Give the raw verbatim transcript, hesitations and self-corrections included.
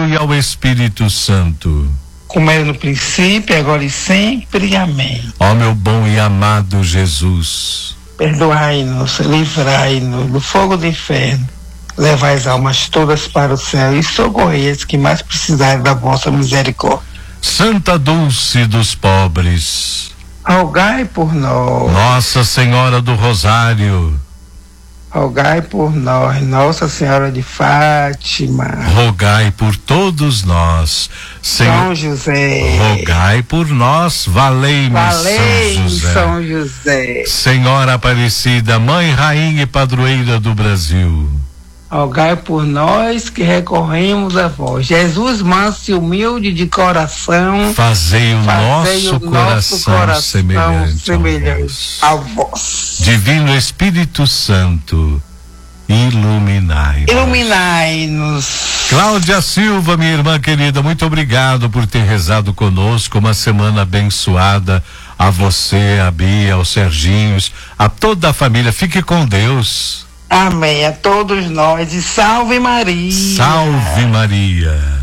Filho e ao Espírito Santo. Como era no princípio, agora e sempre. Amém. Ó meu bom e amado Jesus, perdoai-nos, livrai-nos do fogo do inferno, levai as almas todas para o céu e socorrei as que mais precisarem da vossa misericórdia. Santa Dulce dos pobres, rogai por nós. Nossa Senhora do Rosário, rogai por nós. Nossa Senhora de Fátima, rogai por todos nós. Senhor, São José, rogai por nós. Valei-me, valei São José. São José. Senhora Aparecida, Mãe, Rainha e Padroeira do Brasil, rogai por nós que recorremos a vós. Jesus manso e humilde de coração, fazei o fazei nosso, o coração, nosso coração semelhante, semelhante ao a vós. Divino Espírito Santo, iluminai-nos. Iluminai-nos. Cláudia Silva, minha irmã querida, muito obrigado por ter rezado conosco. Uma semana abençoada a você, a Bia, aos Serginhos, a toda a família. Fique com Deus. Amém. A todos nós e salve Maria. Salve Maria.